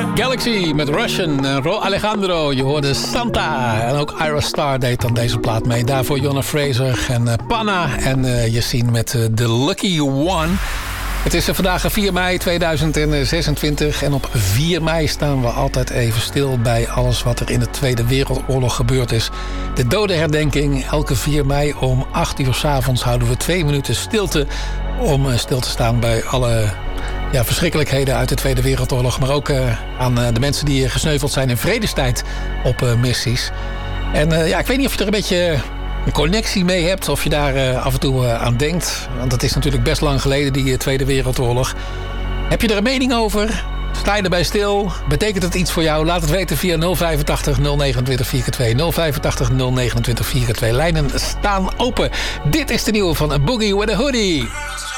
Galaxy met Russian, Alejandro, je hoorde Santa. En ook Ira Star deed dan deze plaat mee. Daarvoor Jonna Fraser en Panna en Yassine met The Lucky One. Het is vandaag 4 mei 2026 en op 4 mei staan we altijd even stil bij alles wat er in de Tweede Wereldoorlog gebeurd is. De dodenherdenking, elke 4 mei om 8 uur 's avonds houden we 2 minuten stilte om stil te staan bij alle verschrikkelijkheden uit de Tweede Wereldoorlog, maar ook aan de mensen die gesneuveld zijn in vredestijd op missies. En ik weet niet of je er een beetje een connectie mee hebt, of je daar af en toe aan denkt. Want het is natuurlijk best lang geleden, die Tweede Wereldoorlog. Heb je er een mening over? Sta je erbij stil? Betekent het iets voor jou? Laat het weten via 085 029 4x2. 085 029 4x2. Lijnen staan open. Dit is de nieuwe van A Boogie with a Hoodie.